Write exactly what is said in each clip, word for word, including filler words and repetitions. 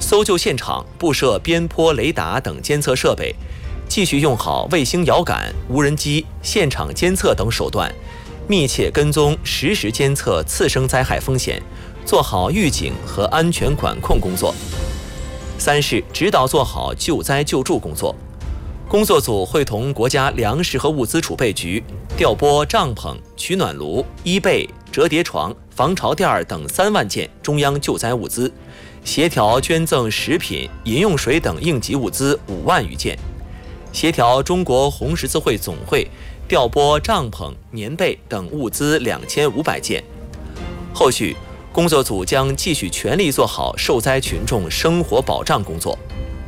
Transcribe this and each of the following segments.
搜救现场布设边坡雷达等监测设备，继续用好卫星遥感、无人机、现场监测等手段，密切跟踪、实时监测次生灾害风险，做好预警和安全管控工作。三是指导做好救灾救助工作。工作组会同国家粮食和物资储备局调拨帐篷、取暖炉、衣被、折叠床、防潮垫等三万件中央救灾物资，协调捐赠食品、饮用水等应急物资五万余件，协调中国红十字会总会调拨帐篷、棉被等物资两千五百件。后续工作组将继续全力做好受灾群众生活保障工作。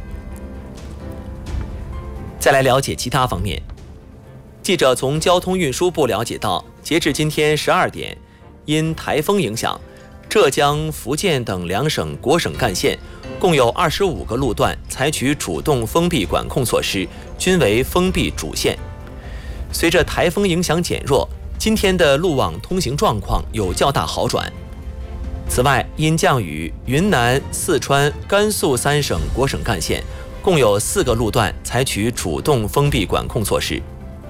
再来了解其他方面。记者从交通运输部了解到，截至今天十二点，因台风影响，浙江、福建等两省国省干线共有二十五个路段采取主动封闭管控措施，均为封闭主线。随着台风影响减弱，今天的路网通行状况有较大好转。此外，因降雨，云南、四川、甘肃三省国省干线共有四个路段采取主动封闭管控措施。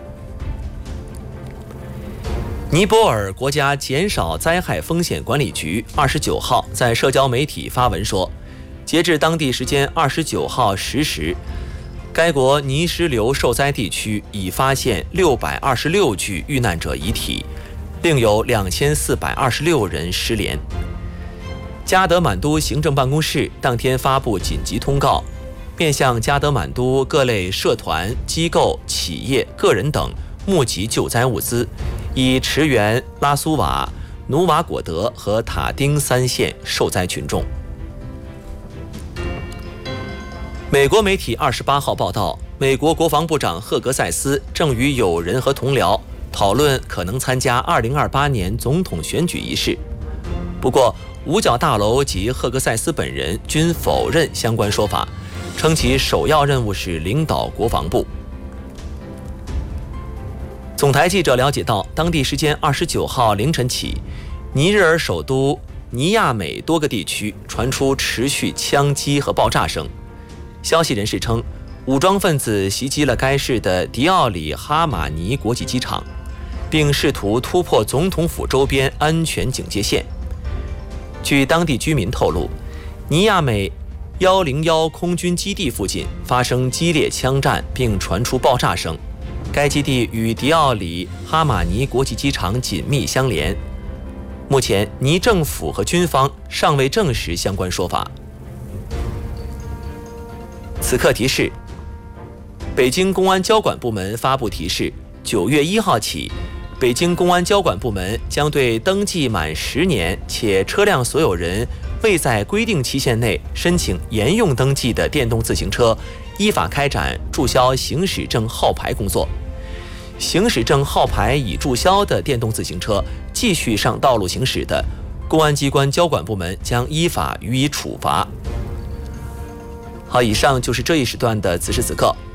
尼泊尔国家减少灾害风险管理局二十九号在社交媒体发文说，截至当地时间二十九号十时，该国泥石流受灾地区已发现六百二十六具遇难者遗体，另有两千四百二十六人失联。加德满都行政办公室当天发布紧急通告，面向加德满都各类社团、机构、企业、个人等募集救灾物资，以驰援拉苏瓦、努瓦果德和塔丁三县受灾群众。美国媒体二十八号报道，美国国防部长赫格塞斯正与友人和同僚讨论可能参加二零二八年总统选举一事。不过，五角大楼及赫格塞斯本人均否认相关说法，称其首要任务是领导国防部。总台记者了解到，当地时间二十九号凌晨起，尼日尔首都尼亚美多个地区传出持续枪击和爆炸声。消息人士称，武装分子袭击了该市的迪奥里哈马尼国际机场，并试图突破总统府周边安全警戒线。据当地居民透露，尼亚美一零一空军基地附近发生激烈枪战，并传出爆炸声。该基地与迪奥里哈马尼国际机场紧密相连。目前，尼政府和军方尚未证实相关说法。此刻提示：北京公安交管部门发布提示，九月一号起，北京公安交管部门将对登记满十年且车辆所有人未在规定期限内申请沿用登记的电动自行车，依法开展注销行驶证号牌工作。行驶证号牌已注销的电动自行车继续上道路行驶的，公安机关交管部门将依法予以处罚。好，以上就是这一时段的此时此刻。